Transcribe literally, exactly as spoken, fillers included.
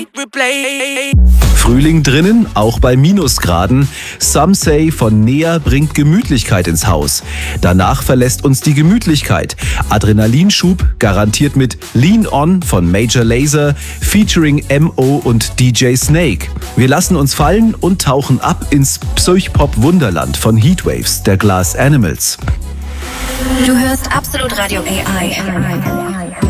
Frühling drinnen, auch bei Minusgraden. Some Say von Nea bringt Gemütlichkeit ins Haus. Danach verlässt uns die Gemütlichkeit. Adrenalinschub garantiert mit Lean On von Major Lazer, featuring M O und D J Snake. Wir lassen uns fallen und tauchen ab ins Psych-Pop-Wunderland von Heatwaves der Glass Animals. Du hörst Absolut Radio A I.